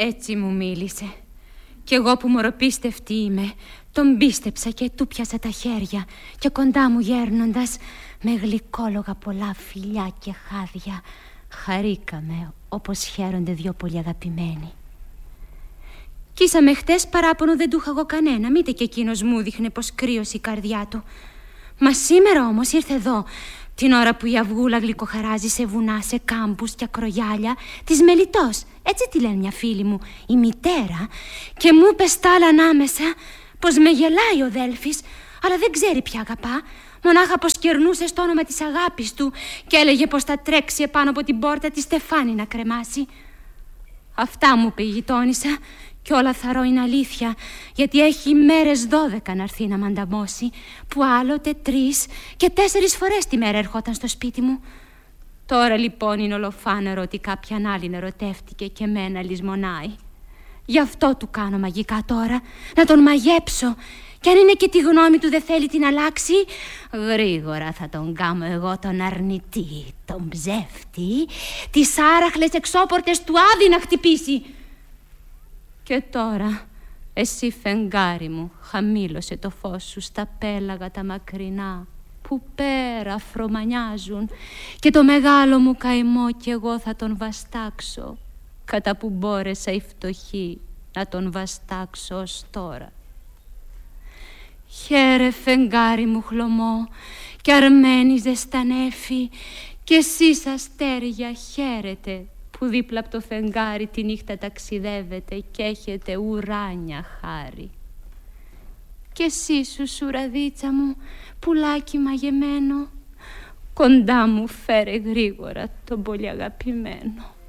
Έτσι μου μίλησε. Κι εγώ που μωροπίστευτη είμαι, τον πίστεψα και του πιάσα τα χέρια και κοντά μου γέρνοντας, με γλυκόλογα πολλά φιλιά και χάδια, χαρήκαμε όπως χαίρονται δυο πολύ αγαπημένοι. Κοίσαμε χτες, παράπονο δεν του είχα εγώ κανένα, μήτε και εκείνος μου δείχνε πως κρύωσε η καρδιά του. Μα σήμερα όμως ήρθε εδώ, την ώρα που η αυγούλα γλυκοχαράζει σε βουνά, σε κάμπους και ακρογιάλια, της Μελιτός, έτσι τη λένε μια φίλη μου, η μητέρα, και μου είπε στ' άλλα ανάμεσα πως με γελάει ο Δέλφης, αλλά δεν ξέρει πια αγαπά, μονάχα πως κερνούσε στο όνομα της αγάπης του και έλεγε πως θα τρέξει επάνω από την πόρτα τη Στεφάνη να κρεμάσει. Αυτά μου είπε η γειτόνισσα. Κι όλα θαρώ είναι αλήθεια, γιατί έχει μέρες 12 να έρθει να μ' ανταμώσει, που άλλοτε 3 και 4 φορές τη μέρα ερχόταν στο σπίτι μου. Τώρα λοιπόν είναι ολοφάνερο ότι κάποιαν άλλην ερωτεύτηκε και μένα λησμονάει. Γι' αυτό του κάνω μαγικά τώρα, να τον μαγέψω. Κι αν είναι και τη γνώμη του δεν θέλει την αλλάξει, γρήγορα θα τον κάμω εγώ τον αρνητή, τον ψεύτη, τις άραχλες εξώπορτες του Άδη να χτυπήσει. Και τώρα, εσύ φεγγάρι μου, χαμήλωσε το φως σου στα πέλαγα τα μακρινά, που πέρα αφρομανιάζουν, και το μεγάλο μου καημό κι εγώ θα τον βαστάξω, κατά που μπόρεσα η φτωχή να τον βαστάξω ως τώρα. Χαίρε φεγγάρι μου χλωμό, κι αρμένιζε στα νέφη, κι εσείς αστέρια χαίρετε, που δίπλα από το φεγγάρι τη νύχτα ταξιδεύετε και έχετε ουράνια χάρη. Κι εσύ σου σουραδίτσα μου, πουλάκι μαγεμένο, κοντά μου φέρε γρήγορα τον πολύ αγαπημένο.